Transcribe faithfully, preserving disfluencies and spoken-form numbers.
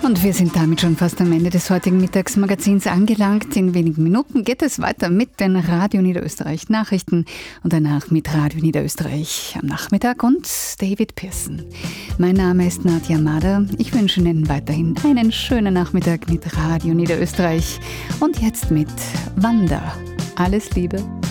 Und wir sind damit schon fast am Ende des heutigen Mittagsmagazins angelangt. In wenigen Minuten geht es weiter mit den Radio Niederösterreich Nachrichten und danach mit Radio Niederösterreich am Nachmittag und David Pearson. Mein Name ist Nadja Mader. Ich wünsche Ihnen weiterhin einen schönen Nachmittag mit Radio Niederösterreich und jetzt mit Wanda. Alles Liebe.